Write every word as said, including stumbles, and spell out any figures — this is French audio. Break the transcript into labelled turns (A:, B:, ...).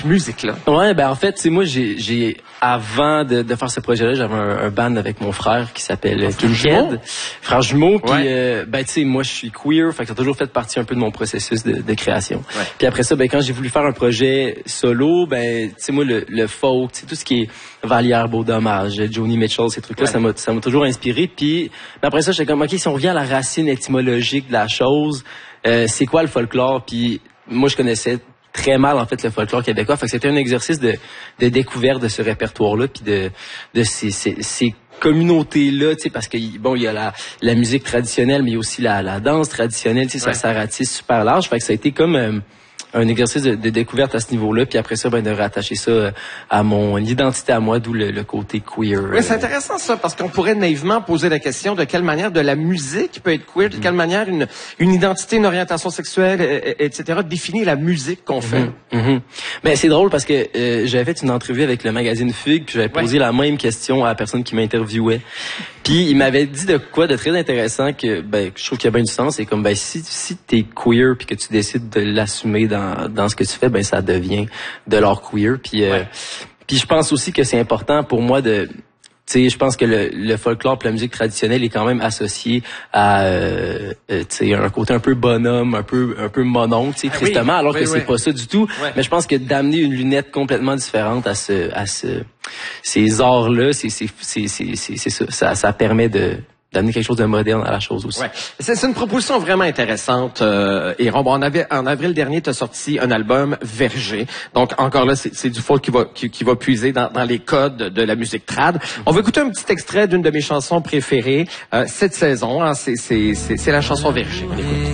A: musique-là?
B: Ouais, ben en fait, tu sais, moi, j'ai, j'ai avant de, de faire ce projet-là, j'avais un, un band avec mon frère qui s'appelle Kinhead, frère jumeau. Puis, ouais. euh, ben tu sais, moi, je suis queer, fait que ça a toujours fait partie un peu de mon processus de, de création. Ouais. Puis après ça, ben quand j'ai voulu faire un projet solo, ben tu sais, moi, le, le folk, tu sais, tout ce qui est Vallière, Beau Dommage, Joni Mitchell, ces trucs-là, ouais. ça m'a, ça m'a toujours inspiré. Puis ben, après ça, j'étais comme, ok, si on revient à la racine étymologique de la chose, euh, c'est quoi le folklore? Puis moi, je connaissais très mal en fait le folklore québécois. Fait que c'était un exercice de, de découverte de ce répertoire-là, puis de, de ces, ces, ces communautés-là, tu sais, parce que bon, il y a la, la musique traditionnelle, mais il y a aussi la, la danse traditionnelle, tu sais, ouais. ça, ça ratisse super large. Fait que ça a été comme euh, un exercice de, de découverte à ce niveau-là, puis après ça, ben, de rattacher ça à mon identité à moi, d'où le, le côté queer.
A: Oui, c'est intéressant ça, parce qu'on pourrait naïvement poser la question de quelle manière de la musique peut être queer, de quelle mm. manière une, une identité, une orientation sexuelle, et, et cetera, définit la musique qu'on fait.
B: Mm -hmm. Ben, c'est drôle parce que euh, j'avais fait une entrevue avec le magazine Fugue, puis j'avais posé ouais. la même question à la personne qui m'interviewait. Puis il m'avait dit de quoi de très intéressant que ben je trouve qu'il y a bien du sens, c'est comme ben si si t'es queer puis que tu décides de l'assumer dans dans ce que tu fais, ben ça devient de l'art queer. Puis euh, ouais. puis je pense aussi que c'est important pour moi de tu sais, je pense que le, le folklore et la musique traditionnelle est quand même associé à, euh, euh, tu sais, un côté un peu bonhomme, un peu, un peu monon, tu sais, ah tristement, oui, alors oui, que oui. c'est pas ça du tout. Ouais. Mais je pense que d'amener une lunette complètement différente à ce, à ce, ces arts-là, c'est, c'est, c'est, c'est, c'est, c'est ça, ça, ça permet de d'amener quelque chose de moderne à la chose aussi.
A: Ouais. C'est, c'est une proposition vraiment intéressante. Euh, et bon, en, avril, en avril dernier, tu as sorti un album Verger. Donc encore là, c'est, c'est du folk qui va qui, qui va puiser dans, dans les codes de la musique trad. On va écouter un petit extrait d'une de mes chansons préférées euh, cette saison. Hein, c'est, c'est, c'est, c'est la chanson Verger. On écoute.